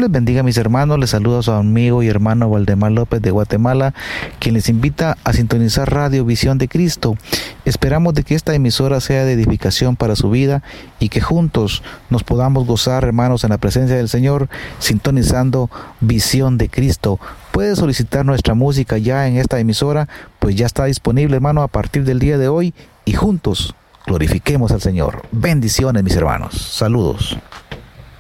Dios les bendiga, mis hermanos. Les saluda a su amigo y hermano Waldemar López de Guatemala, quien les invita a sintonizar Radio Visión de Cristo. Esperamos de que esta emisora sea de edificación para su vida y que juntos nos podamos gozar, hermanos, en la presencia del Señor, sintonizando Visión de Cristo. Puede solicitar nuestra música ya en esta emisora, pues ya está disponible, hermano, a partir del día de hoy, y juntos glorifiquemos al Señor. Bendiciones, mis hermanos. Saludos.